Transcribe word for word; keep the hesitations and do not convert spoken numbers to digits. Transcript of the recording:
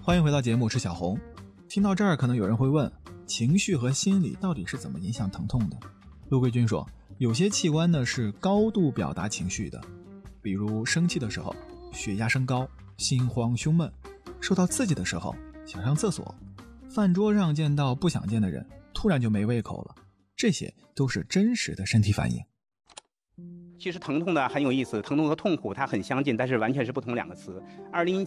欢迎回到节目，是小红。听到这儿，可能有人会问，情绪和心理到底是怎么影响疼痛的？陆桂军说，有些器官呢是高度表达情绪的，比如生气的时候血压升高，心慌胸闷；受到刺激的时候想上厕所；饭桌上见到不想见的人，突然就没胃口了。这些都是真实的身体反应。 其实疼痛呢很有意思，疼痛和痛苦它很相近，但是完全是不同两个词。二零一